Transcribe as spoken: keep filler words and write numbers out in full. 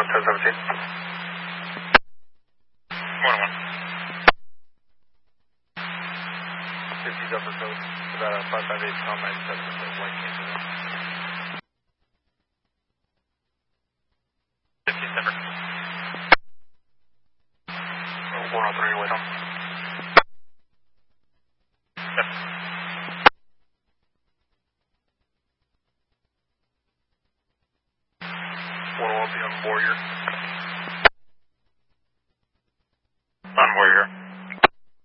one ten seventeen. one one. fifty's upper coast, about a five five eight, com ninety-seven, white cancer. fifty separate. one oh three, with them. Yep. one oh one, be on Warrior. On Warrior.